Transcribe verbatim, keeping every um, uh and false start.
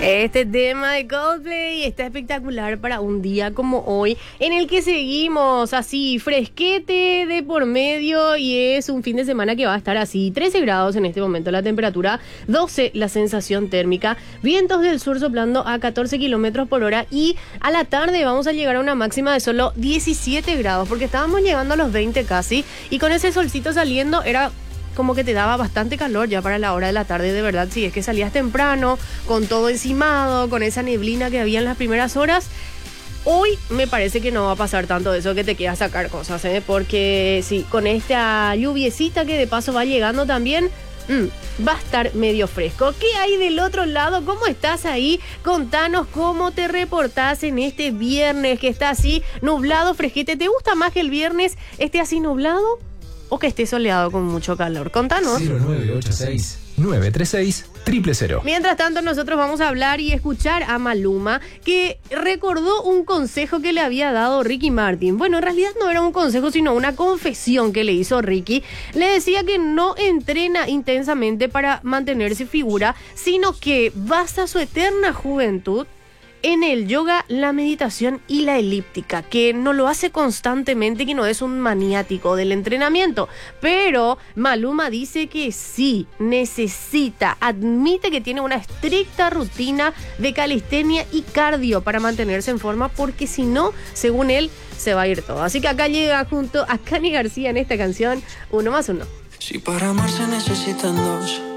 Este tema de Coldplay está espectacular para un día como hoy, en el que seguimos así fresquete de por medio, y es un fin de semana que va a estar así, trece grados en este momento la temperatura, doce la sensación térmica, vientos del sur soplando a catorce kilómetros por hora, y a la tarde vamos a llegar a una máxima de solo diecisiete grados, porque estábamos llegando a los veinte casi, y con ese solcito saliendo era como que te daba bastante calor ya para la hora de la tarde, de verdad. Si es que salías temprano, con todo encimado, con esa neblina que había en las primeras horas. Hoy me parece que no va a pasar tanto de eso, que te quieras sacar cosas, ¿eh? Porque sí, con esta lluviecita que de paso va llegando también, mmm, va a estar medio fresco. ¿Qué hay del otro lado? ¿Cómo estás ahí? Contanos cómo te reportás en este viernes que está así nublado, fresquete. ¿Te gusta más que el viernes esté así nublado o que esté soleado con mucho calor? Contanos. cero nueve ocho seis, nueve tres seis, cero cero cero. Mientras tanto, nosotros vamos a hablar y escuchar a Maluma, que recordó un consejo que le había dado Ricky Martin. Bueno, en realidad no era un consejo, sino una confesión que le hizo Ricky. Le decía que no entrena intensamente para mantenerse figura, sino que basa su eterna juventud en el yoga, la meditación y la elíptica, que no lo hace constantemente, que no es un maniático del entrenamiento. Pero Maluma dice que sí, necesita, admite que tiene una estricta rutina de calistenia y cardio para mantenerse en forma, porque si no, según él, se va a ir todo. Así que acá llega junto a Cani García en esta canción, Uno más uno. Si para amar se necesitan dos,